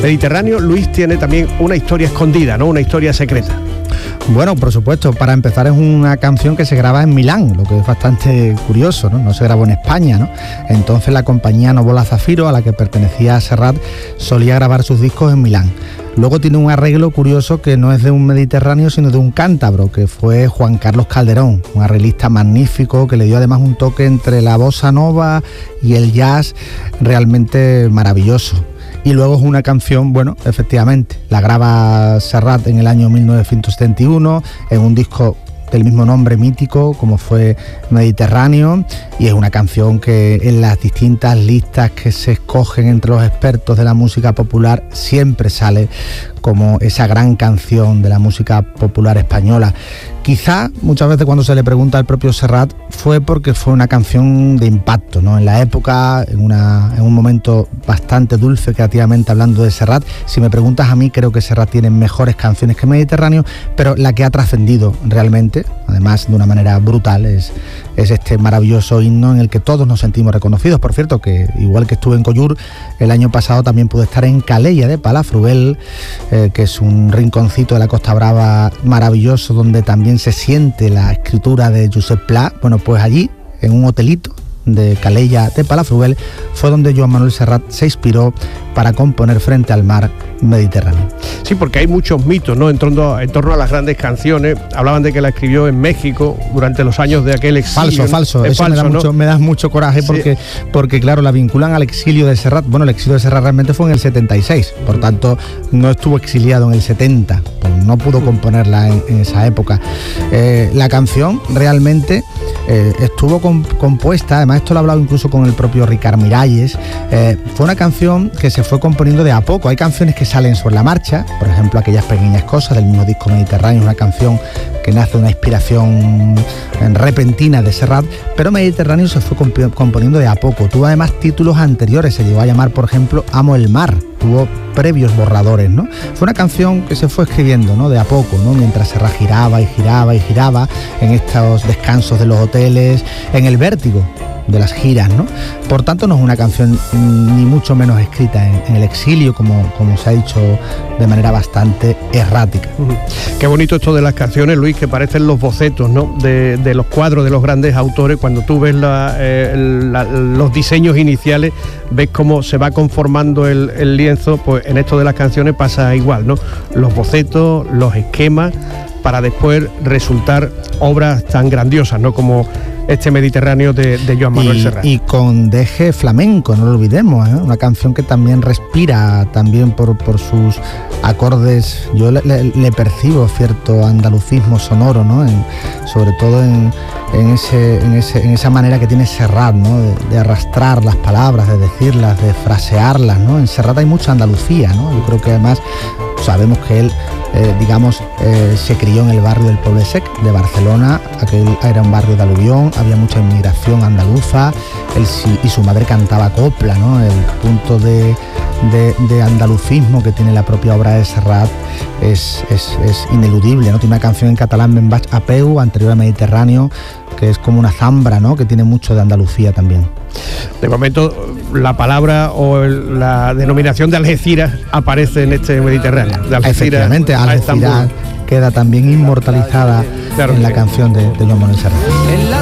Mediterráneo, Luis, tiene también una historia escondida, ¿no? Una historia secreta. Bueno, por supuesto, para empezar es una canción que se graba en Milán, lo que es bastante curioso, ¿no? No se grabó en España, ¿no? Entonces la compañía Novola Zafiro, a la que pertenecía Serrat, solía grabar sus discos en Milán. Luego tiene un arreglo curioso que no es de un mediterráneo, sino de un cántabro, que fue Juan Carlos Calderón, un arreglista magnífico que le dio además un toque entre la bossa nova y el jazz realmente maravilloso. Y luego es una canción, bueno, efectivamente, la graba Serrat en el año 1971 en un disco del mismo nombre mítico como fue Mediterráneo, y es una canción que en las distintas listas que se escogen entre los expertos de la música popular siempre sale como esa gran canción de la música popular española. Quizá muchas veces cuando se le pregunta al propio Serrat fue porque fue una canción de impacto, ¿no? En la época, en un momento bastante dulce creativamente hablando de Serrat. Si me preguntas a mí, creo que Serrat tiene mejores canciones que Mediterráneo, pero la que ha trascendido realmente, además de una manera brutal, es este maravilloso himno en el que todos nos sentimos reconocidos. Por cierto, que igual que estuve en Collur el año pasado, también pude estar en Calella de Palafrugell, que es un rinconcito de la Costa Brava maravilloso, donde también se siente la escritura de Josep Pla. Bueno, pues allí, en un hotelito de Calella de Palafrugell, fue donde Joan Manuel Serrat se inspiró para componer Frente al Mar Mediterráneo. Sí, porque hay muchos mitos, ¿no? En torno a las grandes canciones. Hablaban de que la escribió en México durante los años de aquel exilio. Falso. Eso falso, me da mucho coraje porque claro, la vinculan al exilio de Serrat. Bueno, el exilio de Serrat realmente fue en el 76, por tanto no estuvo exiliado en el 70, pues no pudo componerla en esa época. La canción realmente estuvo compuesta, además esto lo he hablado incluso con el propio Ricard Miralles, fue una canción que se fue componiendo de a poco. Hay canciones que salen sobre la marcha, por ejemplo Aquellas pequeñas cosas del mismo disco Mediterráneo, una canción que nace de una inspiración repentina de Serrat, pero Mediterráneo se fue componiendo de a poco. Tuvo además títulos anteriores, se llegó a llamar, por ejemplo, Amo el mar, tuvo previos borradores, ¿no? Fue una canción que se fue escribiendo, ¿no? De a poco, ¿no? Mientras Serrat giraba en estos descansos de los hoteles, en el vértigo de las giras, ¿no? Por tanto, no es una canción ni mucho menos escrita en el exilio, como se ha dicho de manera bastante errática. Qué bonito esto de las canciones, Luis, que parecen los bocetos, ¿no? de los cuadros de los grandes autores. Cuando tú ves los diseños iniciales, ves cómo se va conformando el lienzo. Pues en esto de las canciones pasa igual, ¿no? Los bocetos, los esquemas, para después resultar obras tan grandiosas, ¿no? Como este Mediterráneo de Joan Manuel Serrat. Y con deje flamenco, no lo olvidemos, ¿eh? Una canción que también respira, también por sus acordes. Yo le percibo cierto andalucismo sonoro, ¿no? Sobre todo en esa manera que tiene Serrat, ¿no? De arrastrar las palabras, de decirlas, de frasearlas, ¿no? En Serrat hay mucha Andalucía, ¿no? Yo creo que además sabemos que él, se crió en el barrio del Poble Sec de Barcelona. Aquel era un barrio de aluvión, había mucha inmigración andaluza, y su madre cantaba copla, ¿no? El punto de andalucismo que tiene la propia obra de Serrat es ineludible, ¿no? Tiene una canción en catalán, Ben vaig a peu, anterior a Mediterráneo, que es como una zambra, ¿no? Que tiene mucho de Andalucía también. De momento la palabra o la denominación de Algeciras aparece en este Mediterráneo. De Algeciras, efectivamente, Algeciras queda también inmortalizada en la canción de Joan Manuel Serrat.